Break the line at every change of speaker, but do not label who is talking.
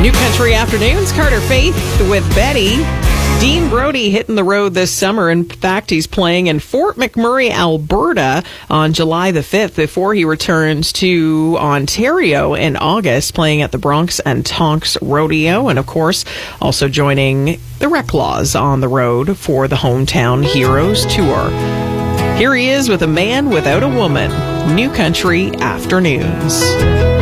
New Country Afternoons, Carter Faith with Betty. Dean Brody hitting the road this summer. In fact, he's playing in Fort McMurray, Alberta on July the 5th before he returns to Ontario in August, playing at the Bronx and Tonks Rodeo. And, of course, also joining the Reclaws on the road for the Hometown Heroes Tour. Here he is with A Man Without a Woman. New Country Afternoons.